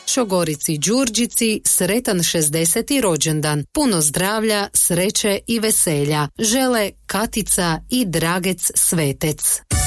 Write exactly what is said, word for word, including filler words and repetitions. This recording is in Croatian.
Šogorici Đurđici sretan šezdeseti rođendan, puno zdravlja, sreće i veselja. Žele Katica i Dragec Svetec.